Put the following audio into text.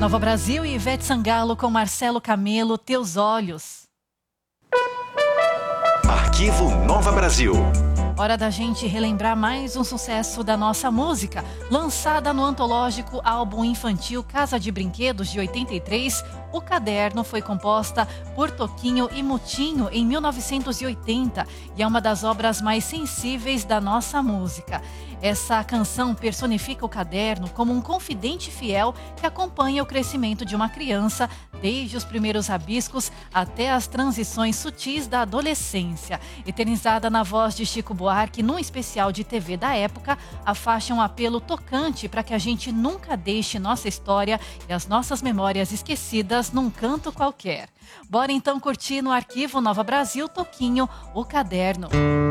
Nova Brasil e Ivete Sangalo com Marcelo Camelo, Teus Olhos. Arquivo Nova Brasil. Hora da gente relembrar mais um sucesso da nossa música. Lançada no antológico álbum infantil Casa de Brinquedos de 83, O Caderno foi composta por Toquinho e Mutinho em 1980 e é uma das obras mais sensíveis da nossa música. Essa canção personifica o caderno como um confidente fiel que acompanha o crescimento de uma criança, desde os primeiros rabiscos até as transições sutis da adolescência. Eternizada na voz de Chico Buarque, num especial de TV da época, a faixa é um apelo tocante para que a gente nunca deixe nossa história e as nossas memórias esquecidas num canto qualquer. Bora então curtir no Arquivo Nova Brasil, Toquinho, O Caderno.